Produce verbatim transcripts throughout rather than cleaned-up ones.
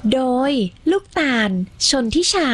โดยลูกตาลชนทิชา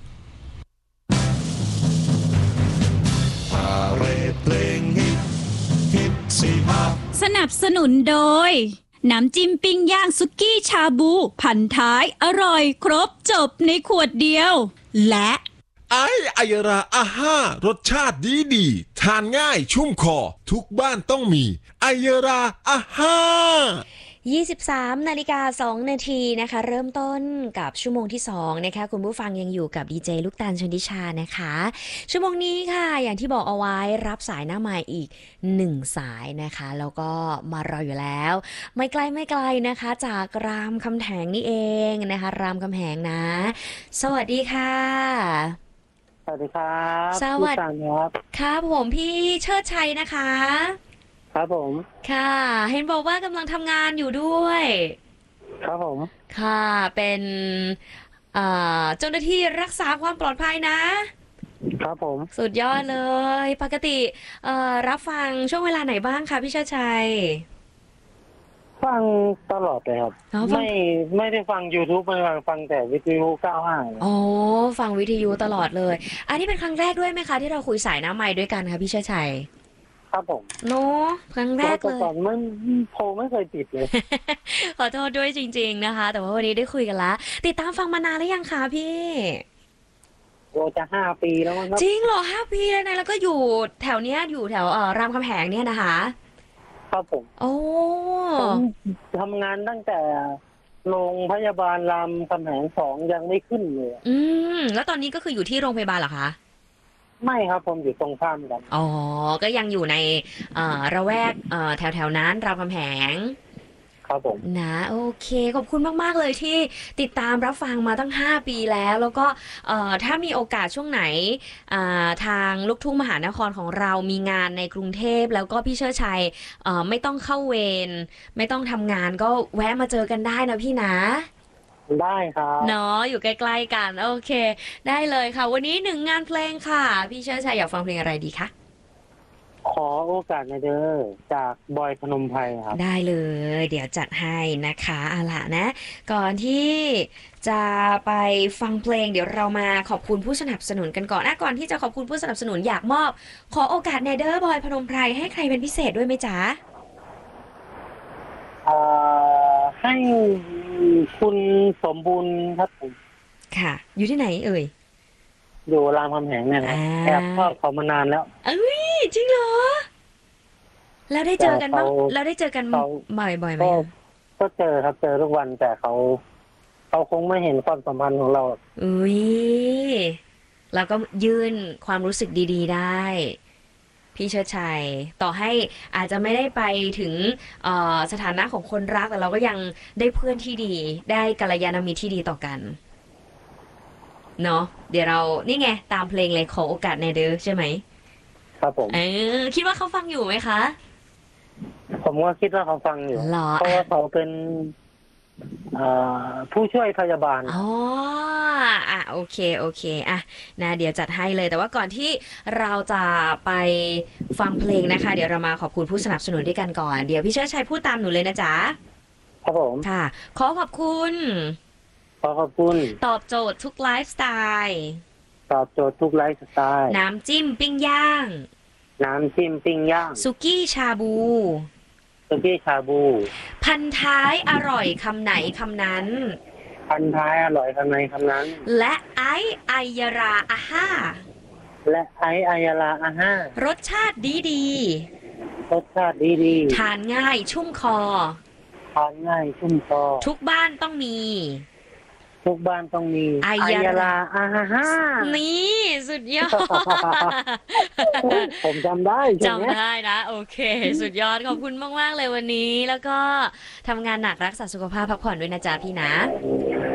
พาเรดเพลงฮิตฮิตสิบห้าสนับสนุนโดยน้ำจิ้มปิ้งย่างสุกี้ชาบูพันท้ายอร่อยครบจบในขวดเดียวและไอไอยราอาห้ารสชาติดีดีทานง่ายชุ่มคอทุกบ้านต้องมีไอยราอาห้ายี่สิบสามนาฬิกาสองนาทีนะคะเริ่มต้นกับชั่วโมงที่สองนะคะคุณผู้ฟังยังอยู่กับดีเจลูกตาลชนทิชานะคะชั่วโมงนี้ค่ะอย่างที่บอกเอาไว้รับสายหน้าใหม่อีกหนึ่งสายนะคะแล้วก็มารออยู่แล้วไม่ไกลไม่ไกลนะคะจากรามคำแหงนี่เองนะคะรามคำแหงนะสวัสดีค่ะสวัสดีครับสวัสดีครับครับผมพี่เชิดชัยนะคะครับผมค่ะเห็นบอกว่ากำลังทำงานอยู่ด้วยครับผมค่ะเป็นเจ้าหน้าที่รักษาความปลอดภัยนะครับผมสุดยอดเลยปกติรับฟังช่วงเวลาไหนบ้างคะพี่เชิดชัยฟังตลอดเลยครับไม่ไม่ได้ฟัง YouTube ไม่ฟังฟังแต่วิทยุเก้าสิบห้าอ๋อฟังวิทยุตลอดเลยอันนี้เป็นครั้งแรกด้วยไหมคะที่เราคุยสายหน้าไมค์ด้วยกันคะพี่เชิดชัยครับผมเนาะครั้งแรกเลยก่อนไม่โทรไม่เคยติดเลยขอโทษด้วยจริงๆนะคะแต่ว่าวันนี้ได้คุยกันละติดตามฟังมานานหรือยังคะพี่โอ้จะห้าปีแล้วมั้งครับจริงเหรอห้าปีเลยนะแล้วก็อยู่แถวเนี้ยอยู่แถวเอ่อรามคำแหงเนี่ยนะคะครับผมโอ้ผมทำงานตั้งแต่โรงพยาบาลรามคำแหงสองยังไม่ขึ้นเลยอืมแล้วตอนนี้ก็คืออยู่ที่โรงพยาบาลเหรอคะไม่ครับผมอยู่ตรงข้ามกันอ๋อก็ยังอยู่ในเอ่อระแวกเอ่อแถวแถวนั้นรามคำแหงครับผมนะโอเคขอบคุณมากๆเลยที่ติดตามรับฟังมาตั้งห้าปีแล้วแล้วก็เอ่อถ้ามีโอกาสช่วงไหนอ่าทางลูกทุ่งมหานครของเรามีงานในกรุงเทพแล้วก็พี่เชิดชัยเอ่อไม่ต้องเข้าเวรไม่ต้องทำงานก็แวะมาเจอกันได้นะพี่นะได้ครับเนาะอยู่ใกล้ๆกันโอเคได้เลยค่ะวันนี้หนึ่งงานเพลงค่ะพี่เชิดชัยอยากฟังเพลงอะไรดีคะขอโอกาสในเด้อจากบอยพนมไพรครับได้เลยเดี๋ยวจัดให้นะคะเอาล่ะนะก่อนที่จะไปฟังเพลงเดี๋ยวเรามาขอบคุณผู้สนับสนุนกันก่อนนะก่อนที่จะขอบคุณผู้สนับสนุนอยากมอบขอโอกาสในเด้อบอยพนมไพรให้ใครเป็นพิเศษด้วยไหมจ๊ะอ่าให้คุณสมบูรณ์ครับผมค่ะอยู่ที่ไหนเอ่ยอยู่รามคำแหงเนี่ยนะแอบชอบเขามานานแล้วเอ้ยจริงเหรอแล้วได้เจอกันบ้างแล้วได้เจอกันบ่อยบ่อยไหมก็เจอครับเจอทุกวันแต่เขาเขาคงไม่เห็นความสัมพันธ์ของเราอุ้ยเราก็ยื่นความรู้สึกดีๆได้พี่เชิดชัยต่อให้อาจจะไม่ได้ไปถึงสถานะของคนรักแต่เราก็ยังได้เพื่อนที่ดีได้กัลยาณมิตรที่ดีต่อกันเนาะเดี๋ยวเรานี่ไงตามเพลงเลยขอโอกาสในเด้อใช่ไหมครับผมเออคิดว่าเขาฟังอยู่ไหมคะผมก็คิดว่าเขาฟังอยู่เพราะว่าเขาเป็นผู้ช่วยพยาบาลอ๋ออ่ะโอเคโอเคอ่ะนะเดี๋ยวจัดให้เลยแต่ว่าก่อนที่เราจะไปฟังเพลงนะคะเดี๋ยวเรามาขอบคุณผู้สนับสนุนด้วยกันก่อนเดี๋ยวพี่เชิดชัยพูดตามหนูเลยนะจ๊ะครับผมค่ะขอขอบคุณขอขอบคุณตอบโจทย์ทุกไลฟ์สไตล์ตอบโจทย์ทุกไลฟ์สไตล์น้ำจิ้มปิ้งย่างน้ำจิ้มปิ้งย่างสุกี้ชาบูสุกี้ชาบูพันท้ายอร่อยคำไหนคำนั้นพันท้ายอร่อยคำไหนคำนั้นและไอไอยราอาห้าและไอไอยราอาห้ารสชาติดีดีรสชาติดีดีทานง่ายชุ่มคอทานง่ายชุ่มคอทุกบ้านต้องมีทุกบ้านต้องมีไอยราอาห้านี่สุดยอดผมจำได้จำได้นะโอเคสุดยอดขอบคุณมากๆเลยวันนี้แล้วก็ทำงานหนักรักษาสุขภาพพักผ่อนด้วยนะจ๊ะพี่นะ